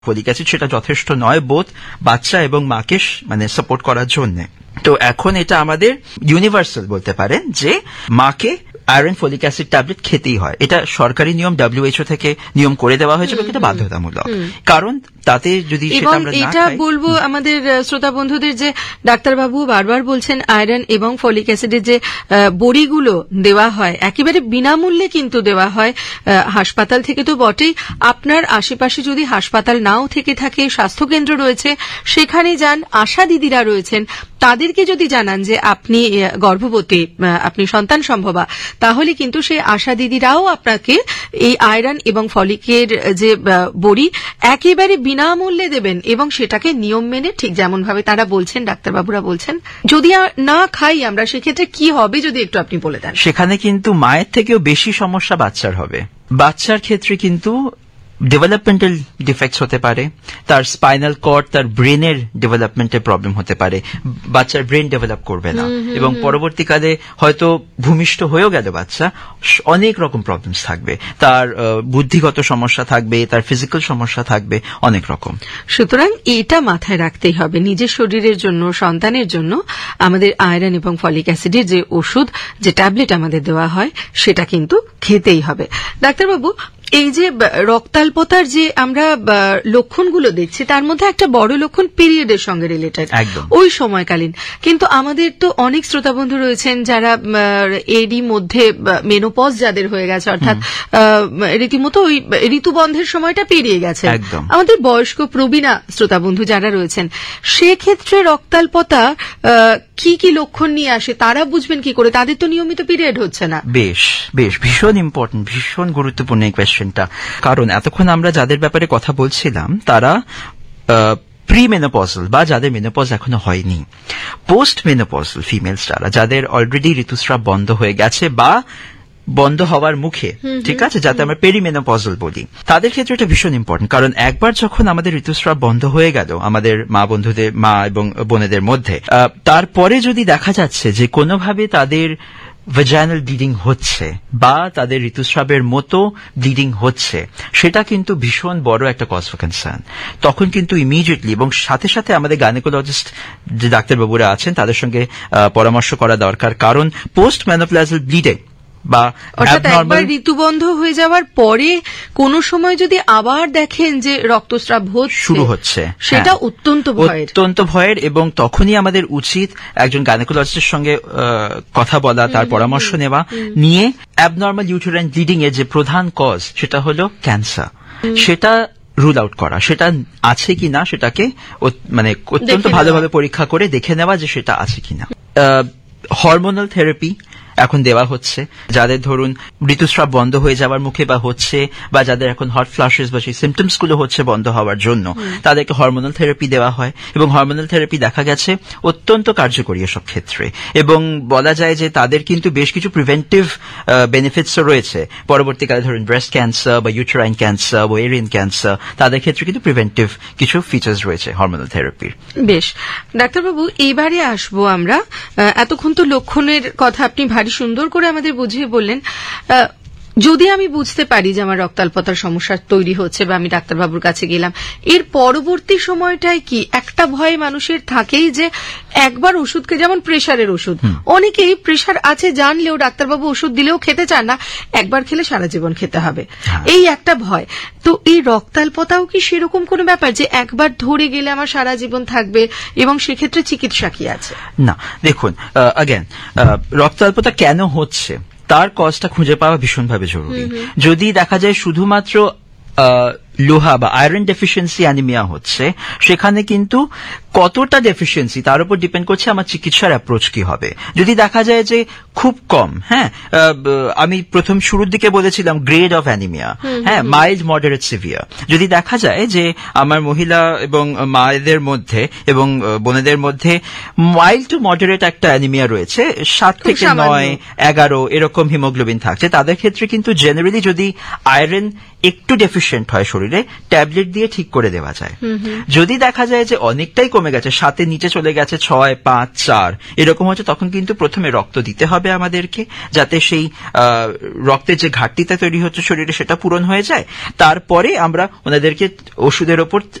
Folic acid সেটা যথেষ্ট নয় বোধ বাচ্চা এবং মাকে মানে সাপোর্ট করার জন্য। তো এখন এটা আমাদের ইউনিভার্সাল বলতে পারেন যে মাকে আয়রন ফলিক অ্যাসিড ট্যাবলেট খেতেই হয়। এটা সরকারি নিয়ম, WHO থেকে নিয়ম করে দেওয়া হয়েছে, এটা বাধ্যতামূলক। কারণ তাতে যদি সেটা আমরা না খাই, এটা বলবো আমাদের শ্রোতা বন্ধুদের যে ডাক্তারবাবু বারবার বলছেন আয়রন এবং ফলিক অ্যাসিডের যে বড়িগুলো দেওয়া হয় একেবারে বিনামূল্যে কিন্তু দেওয়া হয় হাসপাতাল থেকে তো বটেই, আপনার আশেপাশে যদি হাসপাতাল নাও থেকে থাকে, স্বাস্থ্যকেন্দ্র রয়েছে সেখানে যান, আশা দিদিরা রয়েছেন, তাদেরকে যদি জানান যে আপনি গর্ভবতী, আপনি সন্তান সম্ভবা, তাহলে কিন্তু সেই আশা দিদিরাও আপনাকে এই আয়রন এবং ফলিকের যে বড়ি একেবারে বিনামূল্যে দেবেন এবং সেটাকে নিয়ম মেনে ঠিক যেমন ভাবে তারা বলছেন, ডাক্তারবাবুরা বলছেন। যদি না খাই আমরা সেক্ষেত্রে কি হবে যদি একটু আপনি বলে দেন। সেখানে কিন্তু মায়ের থেকেও বেশি সমস্যা বাচ্চার হবে। বাচ্চার ক্ষেত্রে কিন্তু ডেভেলপমেন্টাল ডিফেক্টস হতে পারে, তার স্পাইনাল কর্ড, তার ব্রেনের ডেভেলপমেন্টের প্রবলেম হতে পারে, বাচ্চার ব্রেন ডেভেলপ করবে না এবং পরবর্তীকালে হয়তো ভূমিষ্ঠ হয়েও গেল বাচ্চা, অনেক রকম প্রবলেমস থাকবে, তার বুদ্ধিগত সমস্যা থাকবে, তার ফিজিক্যাল সমস্যা থাকবে, অনেক রকম। সুতরাং এটা মাথায় রাখতেই হবে, নিজের শরীরের জন্য, সন্তানের জন্য আমাদের আয়রন এবং ফলিক অ্যাসিডের যে ওষুধ, যে ট্যাবলেট আমাদের দেওয়া হয় সেটা কিন্তু খেতেই হবে। ডাক্তারবাবু, এই যে রক্তাল্পতার যে আমরা লক্ষণগুলো দেখছি তার মধ্যে একটা বড় লক্ষণ পিরিয়ডের সঙ্গে রিলেটেড, ওই সময়কালীন। কিন্তু আমাদের তো অনেক শ্রোতা বন্ধু রয়েছেন যারা এরই মধ্যে মেনোপজ যাদের হয়ে গেছে, অর্থাৎ রীতিমতো ওই ঋতুবন্ধের সময়টা পেরিয়ে গেছে, আমাদের বয়স্ক প্রবীণা শ্রোতা বন্ধু যারা রয়েছেন, সেক্ষেত্রে রক্তাল্পতা কি কি লক্ষণ নিয়ে আসে, তারা বুঝবেন কি করে? তাদের তো নিয়মিত পিরিয়ড হচ্ছে না। বেশ ভীষণ ইম্পর্টেন্ট, ভীষণ গুরুত্বপূর্ণ এই কোয়েশ্চেনটা। কারণ এতক্ষণ আমরা যাদের ব্যাপারে কথা বলছিলাম তারা প্রি মেনোপজাল বা যাদের মেনোপজ এখনো হয়নি, পোস্ট মেনোপজাল ফিমেলস যারা, যাদের অলরেডি ঋতুস্রাব বন্ধ হয়ে গেছে বা বন্ধ হওয়ার মুখে, ঠিক আছে, যাতে আমরা পেরিমেনোপজাল বলি, তাদের ক্ষেত্রে এটা ভীষণ ইম্পর্টেন্ট। কারণ একবার যখন আমাদের ঋতুস্রাব বন্ধ হয়ে গেল আমাদের মা এবং বোনেদের মধ্যে, তারপরে যদি দেখা যাচ্ছে যে কোনোভাবে তাদের ভ্যাজাইনাল ব্লিডিং হচ্ছে বা তাদের ঋতুস্রাবের মতো ব্লিডিং হচ্ছে, সেটা কিন্তু ভীষণ বড় একটা কজ ফর কনসার্ন। তখন কিন্তু ইমিডিয়েটলি এবং সাথে সাথে আমাদের গাইনোকোলজিস্ট যে ডাক্তারবাবুরা আছেন তাদের সঙ্গে পরামর্শ করা দরকার। কারণ পোস্ট মেনোপ্লাজাল ব্লিডিং বা একবার ঋতুবন্ধ হয়ে যাওয়ার পরে কোন সময় যদি আবার দেখেন যে রক্তস্রাব শুরু হচ্ছে, সেটা অত্যন্ত ভয়ের এবং তখনই আমাদের উচিত একজন গাইনোকোলজিস্টের সঙ্গে কথা বলা, তার পরামর্শ নেওয়া, নিয়ে অ্যাবনর্মাল ইউটেরাইন ব্লিডিং এর যে প্রধান কজ সেটা হলো ক্যান্সার, সেটা রুল আউট করা, সেটা আছে কিনা সেটাকে মানে অত্যন্ত ভালোভাবে পরীক্ষা করে দেখে নেওয়া যে সেটা আছে কিনা। হরমোনাল থেরাপি এখন দেওয়া হচ্ছে যাদের ধরুন ঋতুস্রাব বন্ধ হয়ে যাওয়ার মুখে বা হচ্ছে, বা যাদের এখন হট ফ্লাশেস বা সেই সিমটমস গুলো হচ্ছে বন্ধ হওয়ার জন্য, তাদেরকে হরমোনাল থেরাপি দেওয়া হয় এবং হরমোনাল থেরাপি দেখা গেছে অত্যন্ত কার্যকরী এসব ক্ষেত্রে। এবং বলা যায় যে তাদের কিন্তু বেশ কিছু প্রিভেন্টিভ বেনিফিটসও রয়েছে। পরবর্তীকালে ধরুন ব্রেস্ট ক্যান্সার বা ইউটেরাইন ক্যান্সার, ওভেরিয়ান ক্যান্সার, তাদের ক্ষেত্রে কিন্তু প্রিভেন্টিভ কিছু ফিচার্স রয়েছে হরমোনাল থেরাপির। বেশ ডাক্তারবাবু, এইবারে আসবো আমরা, এতক্ষণ তো লক্ষণের কথা আপনি ভারী সুন্দর করে আমাদের বুঝিয়ে বললেন। যদি আমি বুঝতে পারি যে আমার রক্তাল্পতার সমস্যা তৈরি হচ্ছে বা আমি ডাক্তারবাবুর কাছে গেলাম, এর পরবর্তী সময়টায় কি একটা ভয় মানুষের থাকেই যে একবার ওষুধকে, যেমন প্রেশারের ওষুধ, অনেকেই প্রেশার আছে জানলেও ডাক্তারবাবু ওষুধ দিলেও খেতে চান না, একবার খেলে সারা জীবন খেতে হবে, এই একটা ভয়। তো এই রক্তাল্পতাও কি সেরকম কোনো ব্যাপার যে একবার ধরে গেলে আমার সারা জীবন থাকবে এবং সেক্ষেত্রে চিকিৎসা কি আছে? না, দেখুন, রক্তাল্পতা কেন হচ্ছে তার কজটা খুঁজে পাওয়া ভীষণভাবে জরুরি। যদি দেখা যায় শুধুমাত্র লোহা বা আয়রন ডেফিসিয়েন্সি অ্যানিমিয়া হচ্ছে, সেখানে কিন্তু কতটা ডেফিসিয়েন্সি তার উপর ডিপেন্ড করছে আমার চিকিৎসার অ্যাপ্রোচ কি হবে। যদি দেখা যায় যে খুব কম, আমি প্রথম শুরুর দিকে বলেছিলাম grade of anaemia, mild, moderate, severe. যদি দেখা যায় যে আমার মহিলা এবং মায়েদের মধ্যে এবং বোনেদের মধ্যে মাইল্ড টু মডারেট একটা অ্যানিমিয়া রয়েছে, 7 থেকে 9, 11 এরকম হিমোগ্লোবিন থাকছে, তাদের ক্ষেত্রে কিন্তু জেনারেলি যদি আয়রন একটু ডেফিসিয়েন্ট হয় শরীরে, শরীরে ট্যাবলেট দিয়ে ঠিক করে দেওয়া যায়। যদি দেখা যায় যে অনেকটাই কমে গেছে, 7-এর নিচে চলে গেছে, 6, 5, 4 এরকম হচ্ছে, তখন কিন্তু প্রথমে রক্ত দিতে হবে আমাদেরকে, যাতে সেই রক্তের যে ঘাটতিটা তৈরি হচ্ছে শরীরে সেটা পূরণ হয়ে যায়। তারপরে আমরা ওনাদেরকে ওষুধের ওপর